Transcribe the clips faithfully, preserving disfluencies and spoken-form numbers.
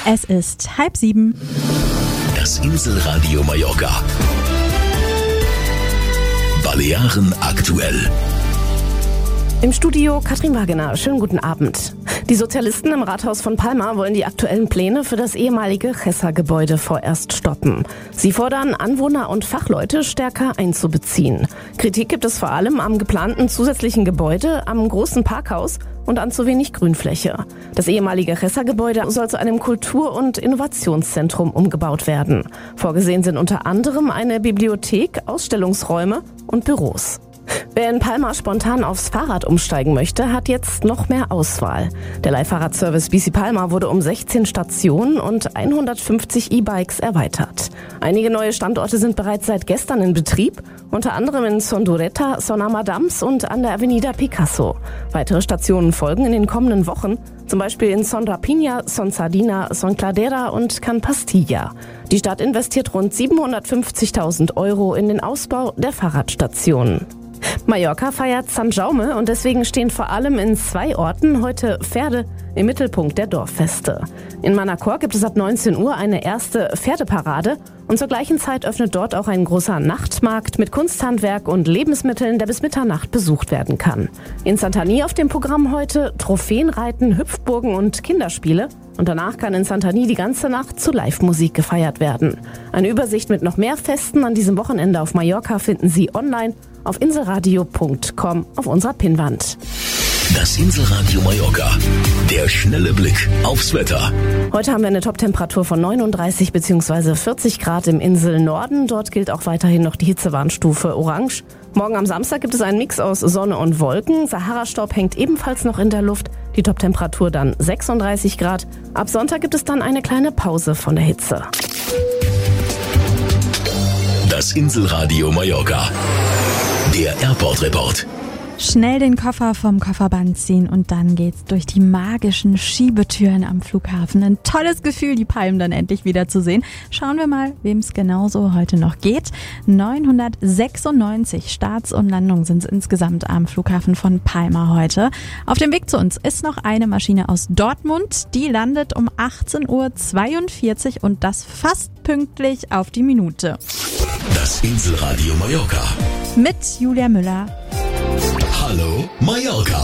Es ist halb sieben. Das Inselradio Mallorca. Balearen aktuell. Im Studio Katrin Wagener. Schönen guten Abend. Die Sozialisten im Rathaus von Palma wollen die aktuellen Pläne für das ehemalige Chessa-Gebäude vorerst stoppen. Sie fordern, Anwohner und Fachleute stärker einzubeziehen. Kritik gibt es vor allem am geplanten zusätzlichen Gebäude, am großen Parkhaus und an zu wenig Grünfläche. Das ehemalige Chessa-Gebäude soll zu einem Kultur- und Innovationszentrum umgebaut werden. Vorgesehen sind unter anderem eine Bibliothek, Ausstellungsräume und Büros. Wer in Palma spontan aufs Fahrrad umsteigen möchte, hat jetzt noch mehr Auswahl. Der Leihfahrradservice B C Palma wurde um sechzehn Stationen und hundertfünfzig E-Bikes erweitert. Einige neue Standorte sind bereits seit gestern in Betrieb, unter anderem in Sondureta, Sonamadams und an der Avenida Picasso. Weitere Stationen folgen in den kommenden Wochen, zum Beispiel in Son Rapina, Son Sardina, Son Cladera und Can Pastilla. Die Stadt investiert rund siebenhundertfünfzigtausend Euro in den Ausbau der Fahrradstationen. Mallorca feiert Sant Jaume und deswegen stehen vor allem in zwei Orten heute Pferde im Mittelpunkt der Dorffeste. In Manacor gibt es ab neunzehn Uhr eine erste Pferdeparade und zur gleichen Zeit öffnet dort auch ein großer Nachtmarkt mit Kunsthandwerk und Lebensmitteln, der bis Mitternacht besucht werden kann. In Santani auf dem Programm heute Trophäenreiten, Hüpfburgen und Kinderspiele. Und danach kann in Santani die ganze Nacht zu Live-Musik gefeiert werden. Eine Übersicht mit noch mehr Festen an diesem Wochenende auf Mallorca finden Sie online auf inselradio punkt com auf unserer Pinnwand. Das Inselradio Mallorca. Der schnelle Blick aufs Wetter. Heute haben wir eine Toptemperatur von neununddreißig bzw. vierzig Grad im Inselnorden. Dort gilt auch weiterhin noch die Hitzewarnstufe Orange. Morgen am Samstag gibt es einen Mix aus Sonne und Wolken. Sahara-Staub hängt ebenfalls noch in der Luft. Die Toptemperatur dann sechsunddreißig Grad. Ab Sonntag gibt es dann eine kleine Pause von der Hitze. Das Inselradio Mallorca. Der Airport-Report. Schnell den Koffer vom Kofferband ziehen und dann geht's durch die magischen Schiebetüren am Flughafen. Ein tolles Gefühl, die Palmen dann endlich wieder zu sehen. Schauen wir mal, wem es genauso heute noch geht. neunhundertsechsundneunzig Starts und Landungen sind es insgesamt am Flughafen von Palma heute. Auf dem Weg zu uns ist noch eine Maschine aus Dortmund. Die landet um achtzehn Uhr zweiundvierzig und das fast pünktlich auf die Minute. Das Inselradio Mallorca. Mit Julia Müller. Hallo Mallorca.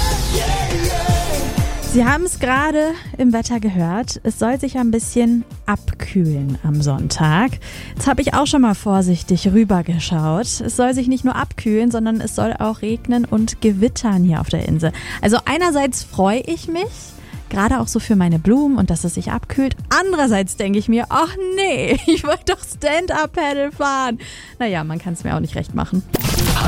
Sie haben es gerade im Wetter gehört. Es soll sich ein bisschen abkühlen am Sonntag. Jetzt habe ich auch schon mal vorsichtig rübergeschaut. Es soll sich nicht nur abkühlen, sondern es soll auch regnen und gewittern hier auf der Insel. Also einerseits freue ich mich, gerade auch so für meine Blumen und dass es sich abkühlt. Andererseits denke ich mir, ach nee, ich wollte doch Stand-Up-Paddle fahren. Naja, man kann es mir auch nicht recht machen.